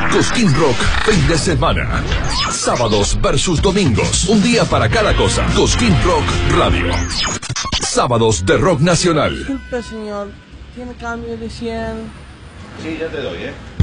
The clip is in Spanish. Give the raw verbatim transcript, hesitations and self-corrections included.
Cosquín Rock, fin de semana. Sábados versus domingos. Un día para cada cosa. Cosquín Rock Radio. Sábados de rock nacional. Disculpe, señor. ¿Tiene cambio de cien? Sí, ya te doy, ¿eh?